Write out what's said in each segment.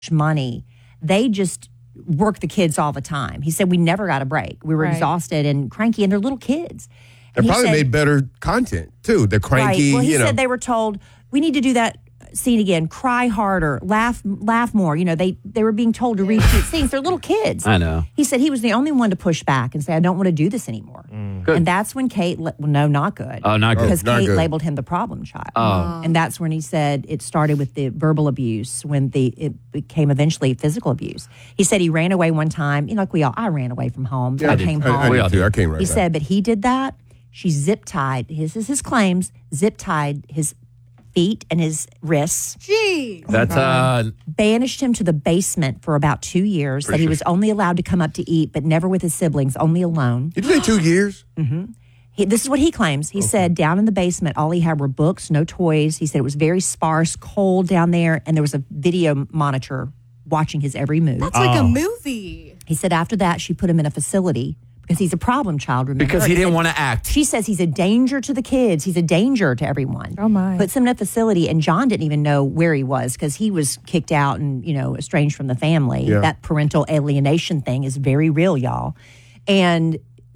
money. They just work the kids all the time. He said we never got a break. We were exhausted and cranky, and they're little kids. They probably made better content too. They're cranky. Right. Well, he said they were told we need to do that scene again. Cry harder. Laugh more. They were being told to reshoot scenes. They're little kids. I know. He said he was the only one to push back and say, I don't want to do this anymore. Good. And that's when Kate, no, not good. Oh, not good. Because not Kate good. labeled him the problem child. Oh. And that's when he said it started with the verbal abuse, when it became eventually physical abuse. He said he ran away one time. Like I ran away from home. Yeah, I came home. I did too. I came right He back. said, but he did that. She zip-tied, this is his claims, zip-tied his feet and his wrists. Jeez. That's Banished him to the basement for about 2 years, that he was only allowed to come up to eat, but never with his siblings, only alone. Did you say 2 years? This is what he claims. He said down in the basement, all he had were books, no toys. He said it was very sparse, cold down there, and there was a video monitor watching his every move. That's like a movie. He said after that, she put him in a facility because he's a problem child, remember? because he didn't said- want to act. She says he's a danger to the kids. He's a danger to everyone. Oh, my. Puts him in a facility, and John didn't even know where he was because he was kicked out and, estranged from the family. Yeah. That parental alienation thing is very real, y'all. And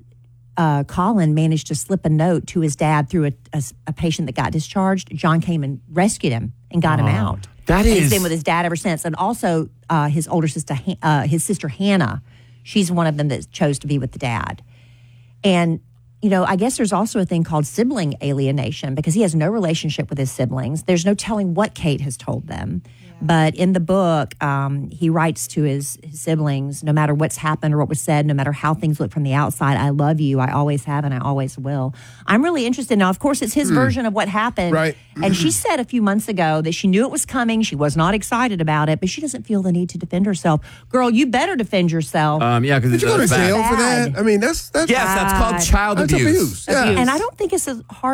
Colin managed to slip a note to his dad through a patient that got discharged. John came and rescued him and got him out. That And he's is- been with his dad ever since. And also his older sister, his sister Hannah, she's one of them that chose to be with the dad. And, I guess there's also a thing called sibling alienation because he has no relationship with his siblings. There's no telling what Kate has told them. But in the book, he writes to his siblings, no matter what's happened or what was said, no matter how things look from the outside, I love you. I always have and I always will. I'm really interested. Now, of course, it's his version of what happened. Right. And she said a few months ago that she knew it was coming. She was not excited about it, but she doesn't feel the need to defend herself. Girl, you better defend yourself. Yeah, because Did you go to jail for that? Bad. I mean, that's Yes, that's called child that's abuse. Yeah. And I don't think it's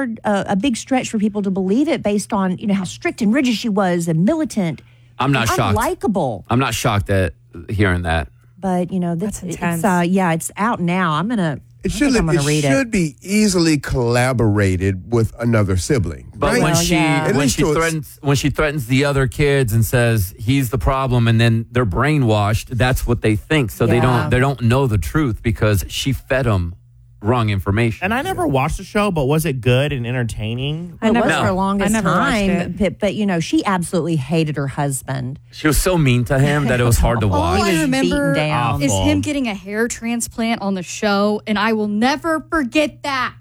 a big stretch for people to believe it based on, how strict and rigid she was and militant. I'm not shocked. Unlikable. I'm not shocked at hearing that. But, That's intense. It's out now. I'm going to read it. should be easily collaborated with another sibling. But right? when Well, she yeah. At when least she to a- threatens the other kids and says he's the problem, and then they're brainwashed, that's what they think. So Yeah. they don't know the truth because she fed them wrong information. And I never watched the show, but was it good and entertaining? It was No. for the longest I never watched time. it. But, she absolutely hated her husband. She was so mean to him that it was hard to All watch. I was remember beaten down. is Awful. him getting a hair transplant on the show, and I will never forget that.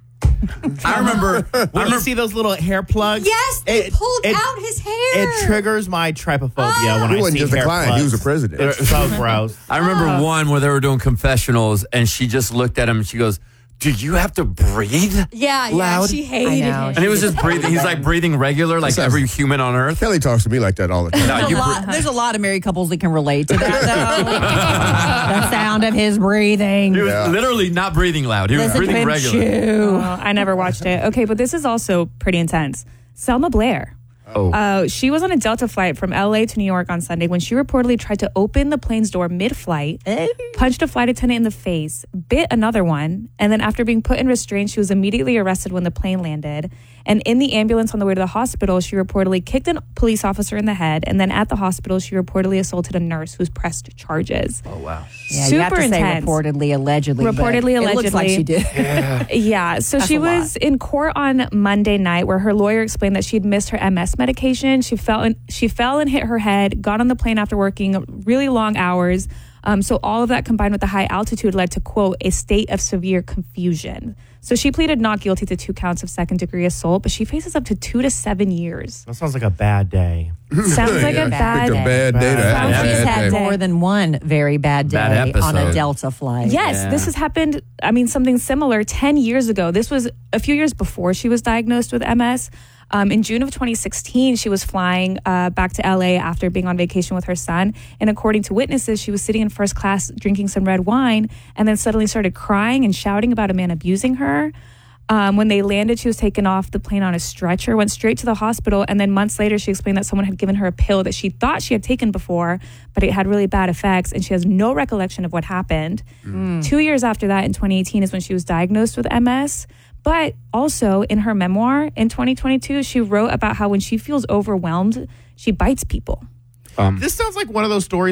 I remember When you see those little hair plugs, Yes, they pulled out his hair. It triggers my trypophobia when He I wasn't see just a hair client, plugs. he was a president. It's so gross. I remember one where they were doing confessionals, and she just looked at him and she goes, "Do you have to breathe?" yeah, Loud. she hated I know. him. And he was just breathing. He's like breathing regular, like every human on earth. Kelly talks to me like that all the time. No, you bre- There's a lot of married couples that can relate to that, though. The sound of his breathing. He was literally not breathing loud. He was Listen to breathing him regular. chew. I never watched it. Okay, but this is also pretty intense. Selma Blair. Oh. She was on a Delta flight from LA to New York on Sunday when she reportedly tried to open the plane's door mid-flight, punched a flight attendant in the face, bit another one, and then after being put in restraint, she was immediately arrested when the plane landed. And in the ambulance on the way to the hospital, she reportedly kicked a police officer in the head, and then at the hospital, she reportedly assaulted a nurse who's pressed charges. Oh, wow. Yeah, Super you have to intense. say reportedly, allegedly. but Reportedly, it looks like she did. Yeah, so she a was in court on Monday night where her lawyer explained that she'd missed her MS medication. She fell and hit her head, got on the plane after working really long hours. So all of that combined with the high altitude led to, quote, a state of severe confusion. So she pleaded not guilty to 2 counts of second-degree assault, but she faces up to 2 to 7 years. That sounds like a bad day. Sounds like a bad Picked a bad day to have a She's bad had day. more than one very bad day Bad on a episode. Delta flight. Yes, Yeah. this has happened, something similar 10 years ago. This was a few years before she was diagnosed with MS. In June of 2016, she was flying back to LA after being on vacation with her son. And according to witnesses, she was sitting in first class drinking some red wine and then suddenly started crying and shouting about a man abusing her. When they landed, she was taken off the plane on a stretcher, went straight to the hospital, and then months later, she explained that someone had given her a pill that she thought she had taken before, but it had really bad effects, and she has no recollection of what happened. 2 years after that, in 2018, is when she was diagnosed with MS. But also, in her memoir, in 2022, she wrote about how when she feels overwhelmed, she bites people. This sounds like one of those stories